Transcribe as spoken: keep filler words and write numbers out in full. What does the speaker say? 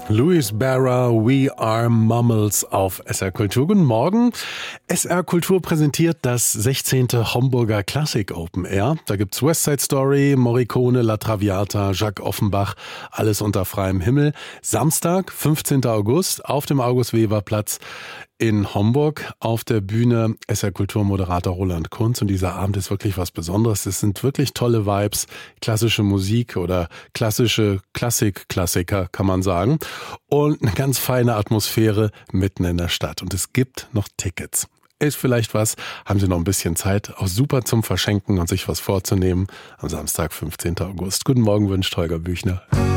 Louis Barra, We Are Mummels auf S R Kultur. Guten Morgen. S R Kultur präsentiert das sechzehnte Homburger Classic Open Air. Da gibt's West Side Story, Morricone, La Traviata, Jacques Offenbach, alles unter freiem Himmel. Samstag, fünfzehnten August, auf dem August-Weber-Platz in Homburg auf der Bühne S R Kultur-Moderator Roland Kunz. Und dieser Abend ist wirklich was Besonderes. Es sind wirklich tolle Vibes, klassische Musik oder klassische Klassik-Klassiker, kann man sagen. Und eine ganz feine Atmosphäre mitten in der Stadt. Und es gibt noch Tickets. Ist vielleicht was, haben Sie noch ein bisschen Zeit, auch super zum Verschenken und sich was vorzunehmen. Am Samstag, fünfzehnten August. Guten Morgen wünscht Holger Büchner.